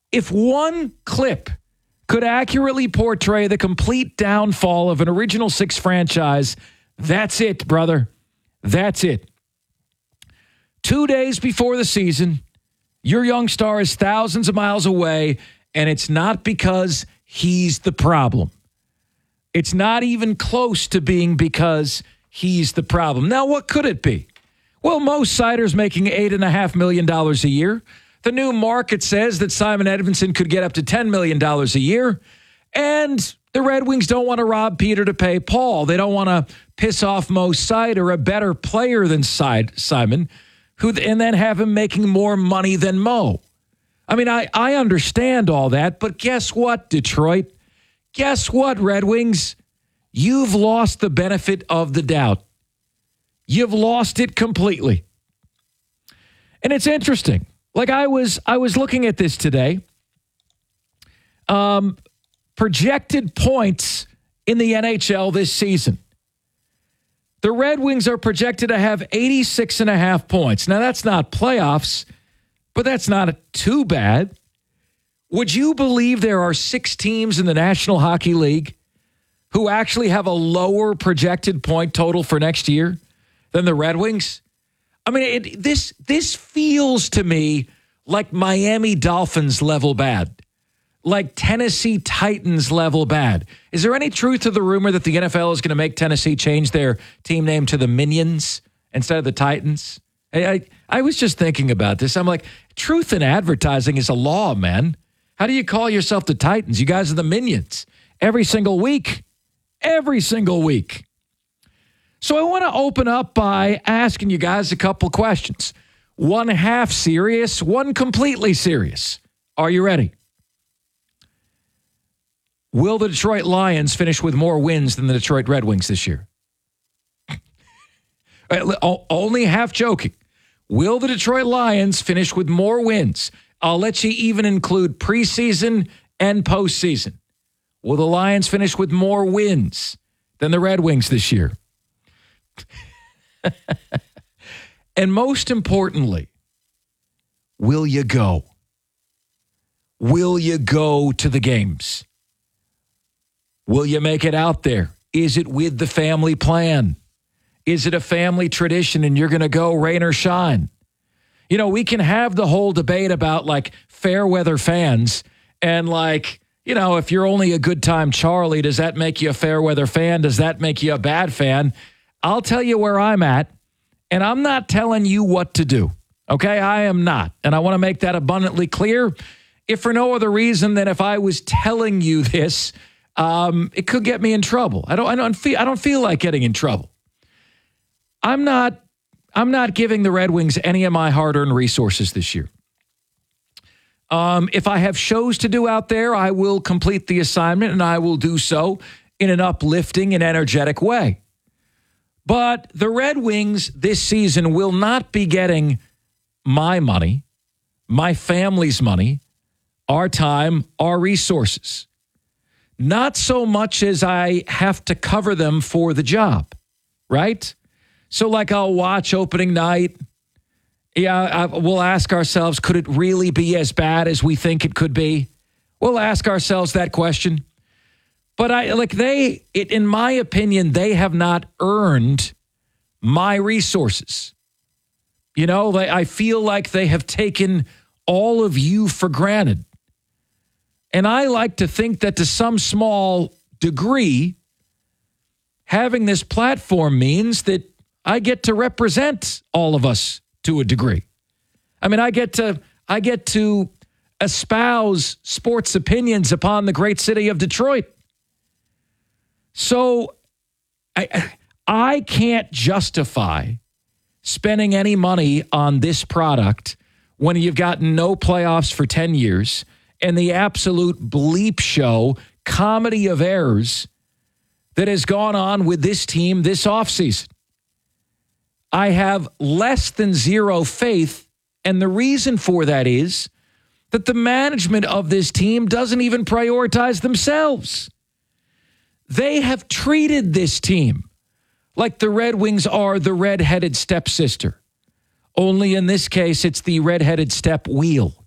If one clip could accurately portray the complete downfall of an Original Six franchise, that's it, brother. That's it. 2 days before the season, your young star is thousands of miles away, and it's not because he's the problem. It's not even close to being because he's the problem. Now, what could it be? Well, Mo Sider's making $8.5 million a year. The new market says that Simon Edvinsson could get up to $10 million a year. And the Red Wings don't want to rob Peter to pay Paul. They don't want to piss off Mo Sider, a better player than Simon, and then have him making more money than Mo. I mean, I understand all that, but guess what, Detroit? Guess what, Red Wings? You've lost the benefit of the doubt. You've lost it completely. And it's interesting. Like I was looking at this today. Projected points in the NHL this season. The Red Wings are projected to have 86.5 points. Now, that's not playoffs, but that's not too bad. Would you believe there are 6 teams in the National Hockey League who actually have a lower projected point total for next year than the Red Wings? I mean, this feels to me like Miami Dolphins level bad, like Tennessee Titans level bad. Is there any truth to the rumor that the NFL is going to make Tennessee change their team name to the Minions instead of the Titans? I was just thinking about this. I'm like, truth in advertising is a law, man. How do you call yourself the Titans? You guys are the Minions every single week. Every single week. So I want to open up by asking you guys a couple questions. One half serious, one completely serious. Are you ready? Will the Detroit Lions finish with more wins than the Detroit Red Wings this year? Only half joking. Will the Detroit Lions finish with more wins? I'll let you even include preseason and postseason. Will the Lions finish with more wins than the Red Wings this year? And most importantly, will you go? Will you go to the games? Will you make it out there? Is it with the family plan? Is it a family tradition and you're going to go rain or shine? You know, we can have the whole debate about like fair weather fans and like, you know, if you're only a good time Charlie, does that make you a fair weather fan? Does that make you a bad fan? I'll tell you where I'm at, and I'm not telling you what to do. Okay, I am not. And I want to make that abundantly clear. If for no other reason than if I was telling you this, it could get me in trouble. I don't feel like getting in trouble. I'm not giving the Red Wings any of my hard-earned resources this year. If I have shows to do out there, I will complete the assignment, and I will do so in an uplifting and energetic way. But the Red Wings this season will not be getting my money, my family's money, our time, our resources. Not so much as I have to cover them for the job, right? So like I'll watch opening night. Yeah, we'll ask ourselves, could it really be as bad as we think it could be? We'll ask ourselves that question. But in my opinion, they have not earned my resources. You know, I feel like they have taken all of you for granted. And I like to think that to some small degree, having this platform means that I get to represent all of us to a degree. I mean, I get to espouse sports opinions upon the great city of Detroit. So I can't justify spending any money on this product when you've got no playoffs for 10 years and the absolute bleep show, comedy of errors that has gone on with this team this offseason. I have less than zero faith, and the reason for that is that the management of this team doesn't even prioritize themselves. They have treated this team like the Red Wings are the red-headed stepsister. Only in this case, it's the red-headed step wheel.